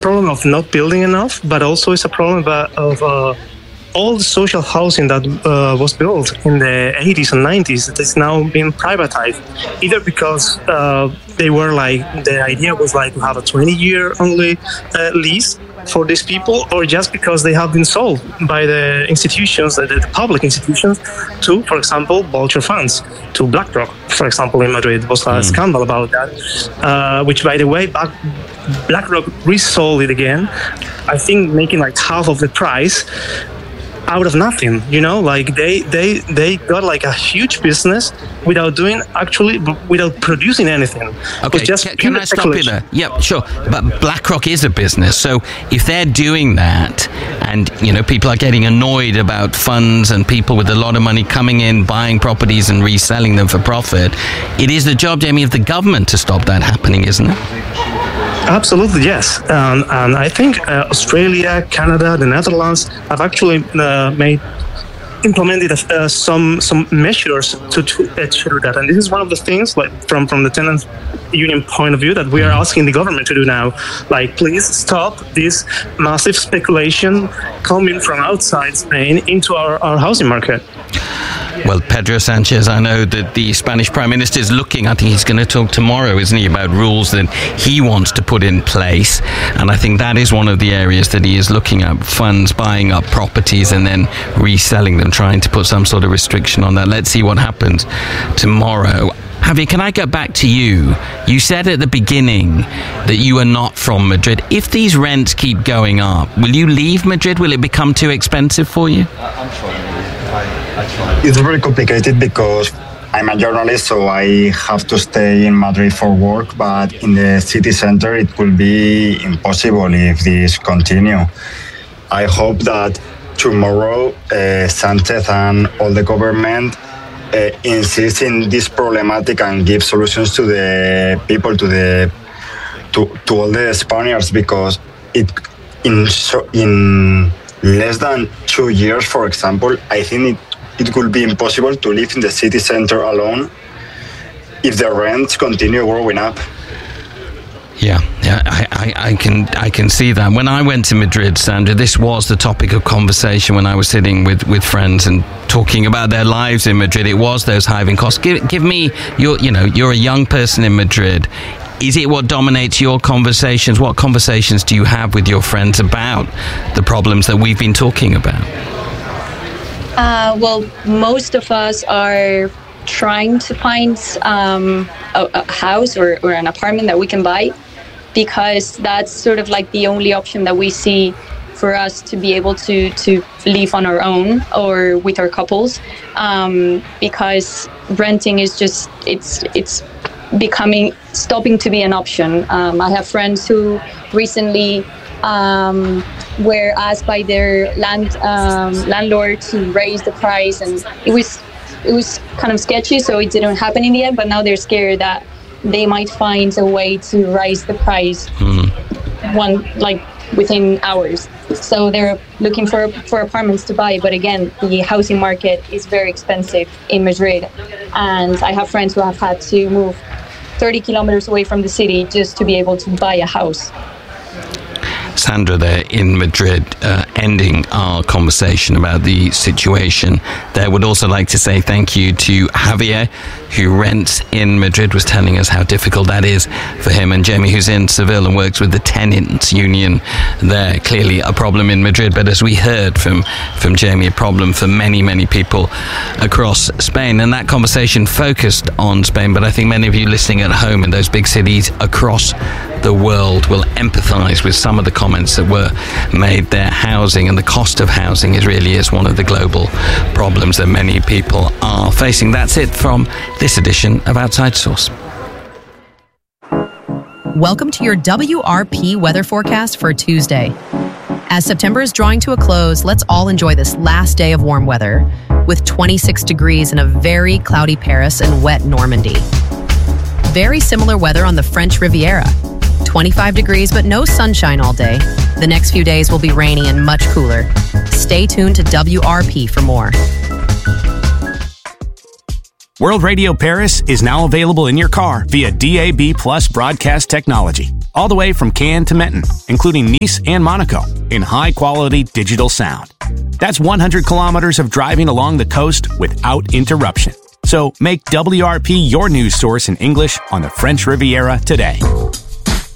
problem of not building enough, but also it's a problem of all the social housing that was built in the 80s and 90s that is now being privatized, either because they were like, the idea was like to have a 20-year only lease for these people, or just because they have been sold by the institutions, the public institutions, to, for example, vulture funds, to BlackRock, for example, in Madrid. There was a scandal about that, which, by the way, BlackRock resold it again, I think making like half of the price, out of nothing, like they got like a huge business without producing anything. Okay, can I stop you there? Yeah, sure. But BlackRock is a business, so if they're doing that, and people are getting annoyed about funds and people with a lot of money coming in, buying properties and reselling them for profit, it is the job, Jamie, of the government to stop that happening, isn't it? Absolutely, yes. And I think Australia, Canada, the Netherlands have actually implemented some measures to ensure that. And this is one of the things, like from the tenants union point of view, that we are asking the government to do now. Like, please stop this massive speculation coming from outside Spain into our housing market. Well, Pedro Sanchez, I know that the Spanish Prime Minister is looking, I think he's going to talk tomorrow, isn't he, about rules that he wants to put in place. And I think that is one of the areas that he is looking at, funds buying up properties and then reselling them, trying to put some sort of restriction on that. Let's see what happens tomorrow. Javier, can I go back to you? You said at the beginning that you are not from Madrid. If these rents keep going up, will you leave Madrid? Will it become too expensive for you? It's very complicated because I'm a journalist, so I have to stay in Madrid for work, but in the city center it will be impossible if this continue. I hope that tomorrow Sanchez and all the government insist in this problematic and give solutions to the people, to all the Spaniards, because in less than 2 years, for example, I think it will be impossible to live in the city center alone if the rents continue growing up. Yeah, I can see that. When I went to Madrid, Sandra, this was the topic of conversation when I was sitting with friends and talking about their lives in Madrid. It was those hiving costs. Give me you're a young person in Madrid. Is it what dominates your conversations? What conversations do you have with your friends about the problems that we've been talking about? Well, most of us are trying to find a house or an apartment that we can buy, because that's sort of like the only option that we see for us to be able to live on our own or with our couples, because renting is just it's stopping to be an option. I have friends who recently were asked by their landlord to raise the price, and it was kind of sketchy, so it didn't happen in the end. But now they're scared that they might find a way to raise the price within hours. So they're looking for apartments to buy. But again, the housing market is very expensive in Madrid, and I have friends who have had to move 30 kilometers away from the city just to be able to buy a house. Sandra there in Madrid, ending our conversation about the situation there. Would also like to say thank you to Javier, who rents in Madrid, was telling us how difficult that is for him, and Jamie, who's in Seville and works with the tenants union there. Clearly a problem in Madrid, but as we heard from Jamie, a problem for many, many people across Spain. And that conversation focused on Spain, but I think many of you listening at home in those big cities across the world will empathise with some of the comments that were made there. Housing and the cost of housing really is one of the global problems that many people are facing. That's it from this edition of Outside Source. Welcome to your WRP weather forecast for Tuesday. As September is drawing to a close, let's all enjoy this last day of warm weather with 26 degrees in a very cloudy Paris and wet Normandy. Very similar weather on the French Riviera. 25 degrees, but no sunshine all day. The next few days will be rainy and much cooler. Stay tuned to WRP for more. World Radio Paris is now available in your car via DAB+ broadcast technology. all the way from Cannes to Menton, including Nice and Monaco, in high-quality digital sound. That's 100 kilometers of driving along the coast without interruption. So make WRP your news source in English on the French Riviera today.